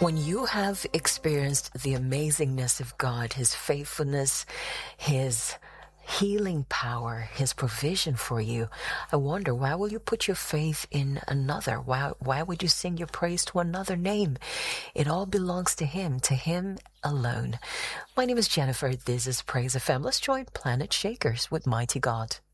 When you have experienced the amazingness of God, His faithfulness, His healing power, His provision for you, I wonder, why will you put your faith in another? Why would you sing your praise to another name? It all belongs to Him alone. My name is Jennifer. This is Praise FM. Let's join Planet Shakers with Mighty God.